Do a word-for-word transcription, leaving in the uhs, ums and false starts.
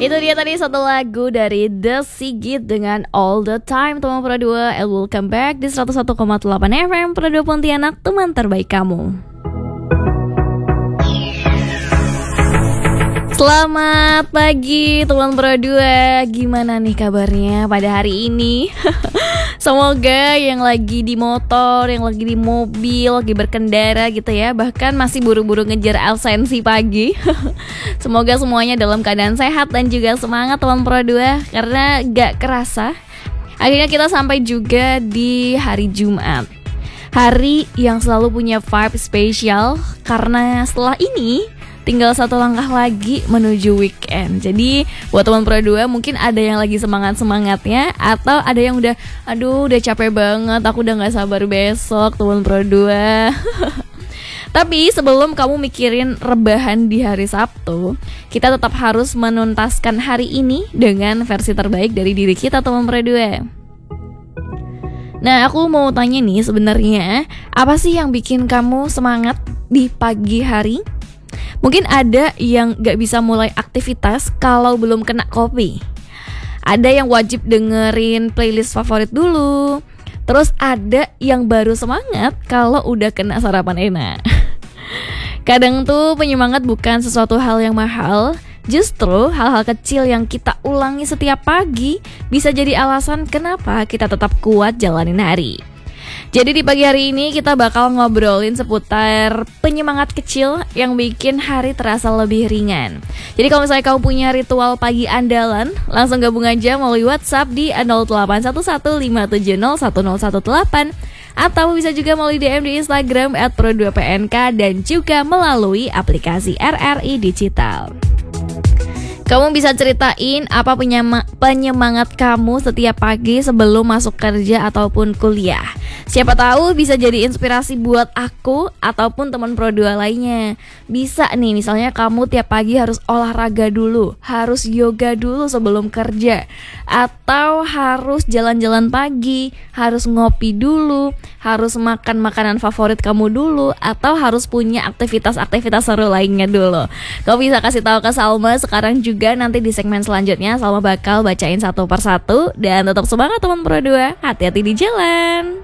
Itu dia tadi satu lagu dari The Sigit dengan All The Time, teman Pro dua. And welcome back di seratus satu koma delapan F M Pro dua Pontianak, teman terbaik kamu. Selamat pagi teman Pro dua. Gimana nih kabarnya pada hari ini? Semoga yang lagi di motor, yang lagi di mobil, lagi berkendara gitu ya, bahkan masih buru-buru ngejar absensi pagi. Semoga semuanya dalam keadaan sehat dan juga semangat teman Pro dua. Karena gak kerasa akhirnya kita sampai juga di hari Jumat, hari yang selalu punya vibe spesial. Karena setelah ini tinggal satu langkah lagi menuju weekend. Jadi buat teman Pro dua mungkin ada yang lagi semangat-semangatnya, atau ada yang udah aduh udah capek banget, aku udah gak sabar besok teman Pro dua. Tapi sebelum kamu mikirin rebahan di hari Sabtu, kita tetap harus menuntaskan hari ini dengan versi terbaik dari diri kita teman Pro dua. Nah, aku mau tanya nih, sebenarnya apa sih yang bikin kamu semangat di pagi hari? Mungkin ada yang gak bisa mulai aktivitas kalau belum kena kopi. Ada yang wajib dengerin playlist favorit dulu. Terus ada yang baru semangat kalau udah kena sarapan enak. Kadang tuh penyemangat bukan sesuatu hal yang mahal. Justru hal-hal kecil yang kita ulangi setiap pagi bisa jadi alasan kenapa kita tetap kuat jalanin hari. Jadi di pagi hari ini kita bakal ngobrolin seputar penyemangat kecil yang bikin hari terasa lebih ringan. Jadi kalau misalnya kamu punya ritual pagi andalan, langsung gabung aja melalui WhatsApp di nol delapan satu satu lima tujuh nol satu nol satu delapan, atau bisa juga melalui D M di Instagram at pro dua p n k, dan juga melalui aplikasi R R I Digital. Kamu bisa ceritain apa penyema- penyemangat kamu setiap pagi sebelum masuk kerja ataupun kuliah. Siapa tahu bisa jadi inspirasi buat aku ataupun teman Pro dua lainnya. Bisa nih, misalnya kamu tiap pagi harus olahraga dulu, harus yoga dulu sebelum kerja, atau harus jalan-jalan pagi, harus ngopi dulu, harus makan makanan favorit kamu dulu, atau harus punya aktivitas-aktivitas seru lainnya dulu. Kamu bisa kasih tahu ke Salma sekarang juga, nanti di segmen selanjutnya Salma bakal bacain satu persatu. Dan tetap semangat teman Pro dua, hati-hati di jalan.